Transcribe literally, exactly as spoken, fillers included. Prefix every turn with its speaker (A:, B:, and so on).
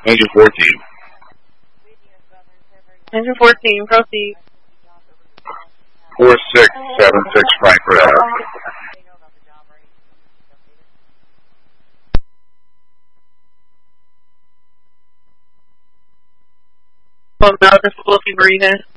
A: Engine fourteen.
B: Engine fourteen, proceed.
A: four six seven six Frankfurt Ave.
B: Oh, no, just looking breathing.